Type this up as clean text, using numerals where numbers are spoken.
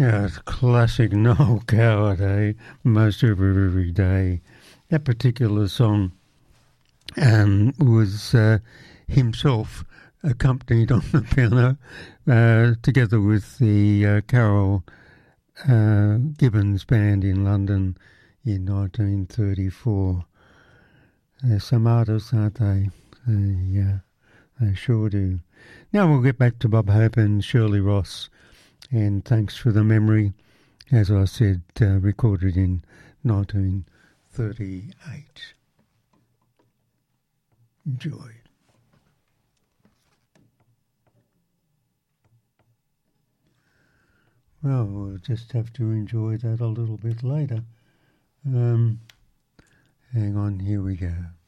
Yeah, it's classic Noel Coward, eh? Most of every day. That particular song was himself accompanied on the piano together with the Carol Gibbons Band in London in 1934. There's some artists, aren't they? They sure do. Now we'll get back to Bob Hope and Shirley Ross. And thanks for the memory, as I said, recorded in 1938. Enjoy. Well, we'll just have to enjoy that a little bit later. Hang on, here we go.